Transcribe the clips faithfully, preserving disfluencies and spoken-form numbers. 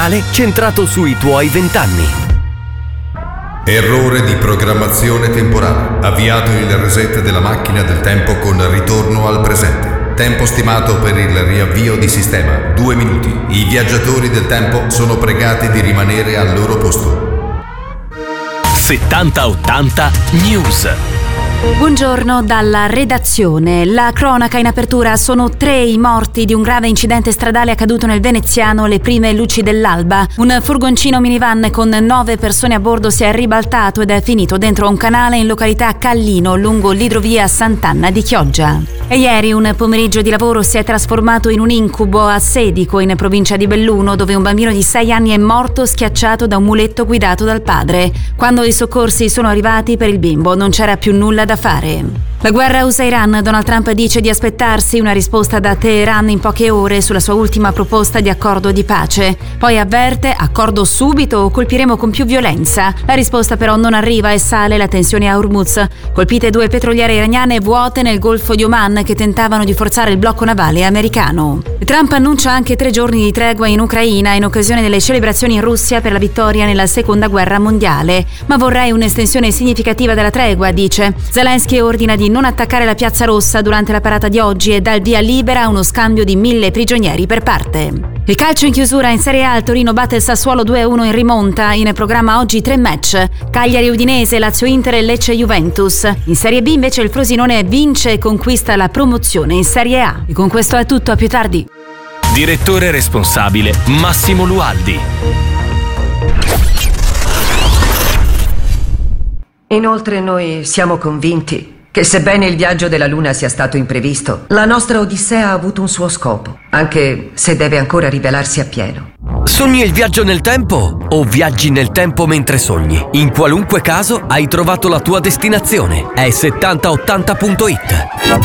centrato sui tuoi vent'anni. Errore di programmazione temporale. Avviato il reset della macchina del tempo con ritorno al presente. Tempo stimato per il riavvio di sistema, due minuti. I viaggiatori del tempo sono pregati di rimanere al loro posto. settanta ottanta News. Buongiorno dalla redazione. La cronaca in apertura: sono tre i morti di un grave incidente stradale accaduto nel veneziano alle prime luci dell'alba. Un furgoncino minivan con nove persone a bordo si è ribaltato ed è finito dentro un canale in località Callino, lungo l'idrovia Sant'Anna di Chioggia. E ieri un pomeriggio di lavoro si è trasformato in un incubo a Sedico, in provincia di Belluno, dove un bambino di sei anni è morto schiacciato da un muletto guidato dal padre. Quando i soccorsi sono arrivati, per il bimbo non c'era più nulla da fare. La guerra U S A-Iran. Donald Trump dice di aspettarsi una risposta da Teheran in poche ore sulla sua ultima proposta di accordo di pace. Poi avverte: accordo subito o colpiremo con più violenza. La risposta però non arriva e sale la tensione a Hormuz. Colpite due petroliere iraniane vuote nel Golfo di Oman che tentavano di forzare il blocco navale americano. Trump annuncia anche tre giorni di tregua in Ucraina in occasione delle celebrazioni in Russia per la vittoria nella seconda guerra mondiale. Ma vorrei un'estensione significativa della tregua, dice. Zelensky ordina di non attaccare la Piazza Rossa durante la parata di oggi e dà il via libera a uno scambio di mille prigionieri per parte. Il calcio in chiusura. In Serie A il Torino batte il Sassuolo due a uno in rimonta. In programma oggi tre match: Cagliari Udinese, Lazio Inter e Lecce Juventus. In Serie B invece il Frosinone vince e conquista la promozione in Serie A. E con questo è tutto, a più tardi. Direttore responsabile Massimo Lualdi. Inoltre noi siamo convinti che sebbene il viaggio della Luna sia stato imprevisto, la nostra Odissea ha avuto un suo scopo, anche se deve ancora rivelarsi appieno. Sogni il viaggio nel tempo o viaggi nel tempo mentre sogni? In qualunque caso hai trovato la tua destinazione. È settanta ottanta punto it.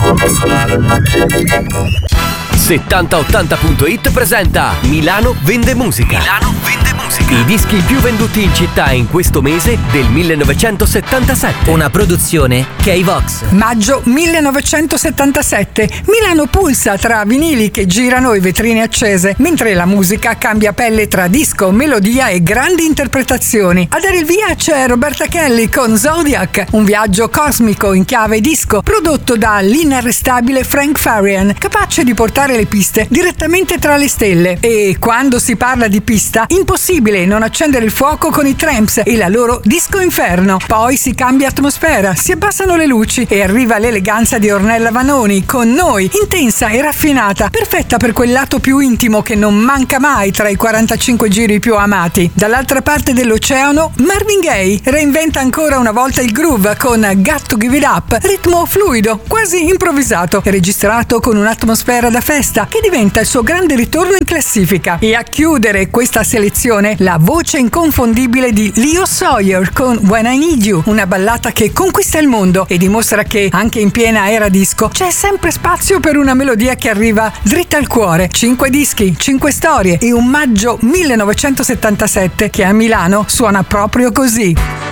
settanta ottanta punto it presenta Milano Vende Musica. Milano Vende Musica. I dischi più venduti in città in questo mese del millenovecentosettantasette. Una produzione K-Vox. Maggio millenovecentosettantasette. Milano pulsa tra vinili che girano e vetrine accese, mentre la musica cambia pelle tra disco, melodia e grandi interpretazioni. A dare il via c'è Roberta Kelly con Zodiac, un viaggio cosmico in chiave disco, prodotto dall'inarrestabile Frank Farian, capace di portare le piste direttamente tra le stelle. E quando si parla di pista, impossibile non accendere il fuoco con i Tramps e la loro Disco Inferno. Poi si cambia atmosfera, si abbassano le luci e arriva l'eleganza di Ornella Vanoni con Noi, intensa e raffinata, perfetta per quel lato più intimo che non manca mai tra i quarantacinque giri più amati. Dall'altra parte dell'oceano, Marvin Gaye reinventa ancora una volta il groove con Got to Give It Up, ritmo fluido, quasi improvvisato, registrato con un'atmosfera da festa che diventa il suo grande ritorno in classifica. E a chiudere questa selezione la voce inconfondibile di Leo Sawyer con When I Need You, una ballata che conquista il mondo e dimostra che anche in piena era disco c'è sempre spazio per una melodia che arriva dritta al cuore. Cinque dischi, cinque storie e un maggio millenovecentosettantasette che a Milano suona proprio così.